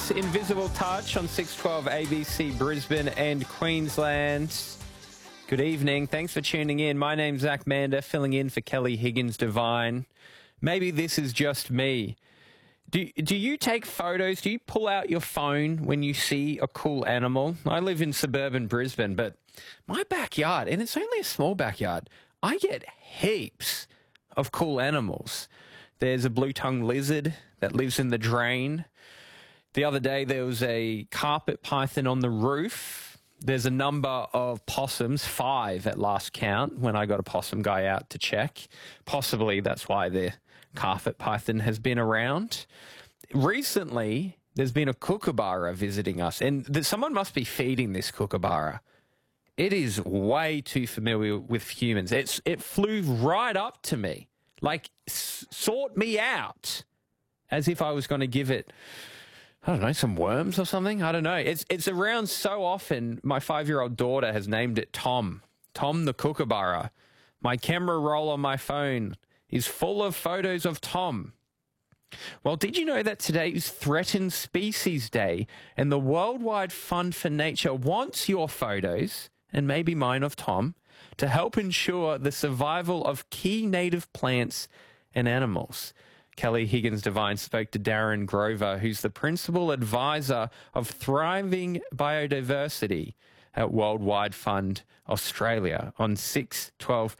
It's Invisible Touch on 612 ABC Brisbane and Queensland. Good evening. Thanks for tuning in. My name's Zach Mander, filling in for Kelly Higgins Devine. Maybe this is just me. Do you take photos? Do you pull out your phone when you see a cool animal? I live in suburban Brisbane, but my backyard, and it's only a small backyard, I get heaps of cool animals. There's a blue-tongued lizard that lives in the drain. The other day, there was a carpet python on the roof. There's a number of possums, 5 at last count, when I got a possum guy out to check. Possibly that's why the carpet python has been around. Recently, there's been a kookaburra visiting us, and someone must be feeding this kookaburra. It is way too familiar with humans. It flew right up to me, like sought me out, as if I was going to give it, I don't know, some worms or something. I don't know. It's around so often. My 5-year-old daughter has named it Tom the kookaburra. My camera roll on my phone is full of photos of Tom. Well, did you know that today is Threatened Species Day, and the Worldwide Fund for Nature wants your photos, and maybe mine of Tom, to help ensure the survival of key native plants and animals. Kelly Higgins Devine spoke to Darren Grover, who's the principal advisor of Thriving Biodiversity at Worldwide Fund Australia on 612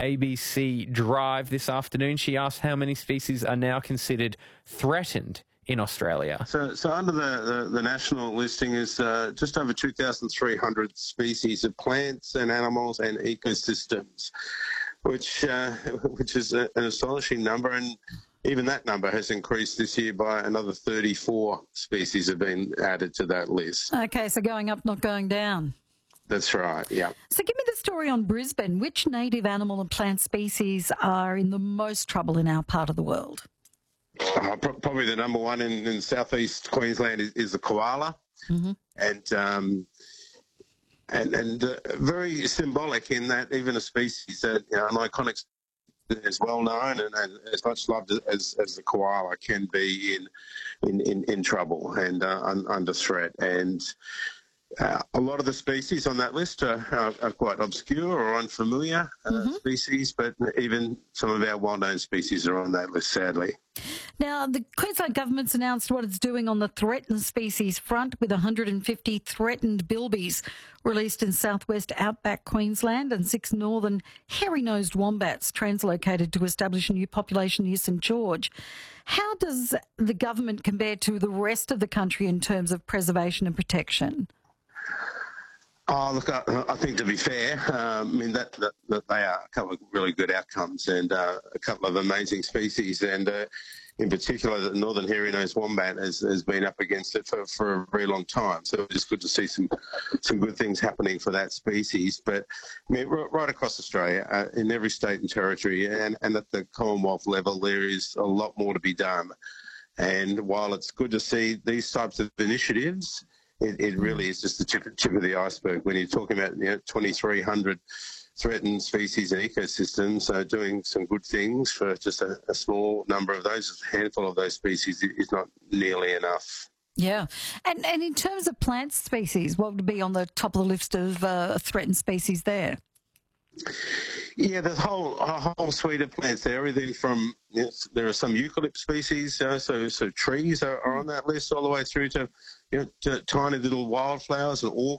ABC Drive this afternoon. She asked how many species are now considered threatened in Australia. So under the national listing is just over 2,300 species of plants and animals and ecosystems, which is an astonishing number, and even that number has increased this year by another 34 species have been added to that list. Okay, so going up, not going down. That's right, yeah. So give me the story on Brisbane. Which native animal and plant species are in the most trouble in our part of the world? Probably the number one in southeast Queensland is the koala, and very symbolic in that even a species that, you know, an iconic, as well known and as much loved as the koala can be in trouble and under threat. And a lot of the species on that list are quite obscure or unfamiliar species, but even some of our well-known species are on that list, sadly. Now, the Queensland government's announced what it's doing on the threatened species front, with 150 threatened bilbies released in southwest outback Queensland and 6 northern hairy-nosed wombats translocated to establish a new population near St George. How does the government compare to the rest of the country in terms of preservation and protection? Oh, look, I think to be fair, I mean, that they are a couple of really good outcomes and a couple of amazing species. And in particular, the northern hairy-nosed wombat has been up against it for a very long time. So it's good to see some good things happening for that species. But I mean, right across Australia, in every state and territory and at the Commonwealth level, there is a lot more to be done. And while it's good to see these types of initiatives, it really is just the tip of the iceberg when you're talking about 2,300 threatened species and ecosystems. Doing some good things for just a small number of those, a handful of those species, is not nearly enough. Yeah. And in terms of plant species, what would be on the top of the list of threatened species there? Yeah, there's a whole suite of plants there. Everything from, there are some eucalypt species, so trees are on that list, all the way through to, to tiny little wildflowers and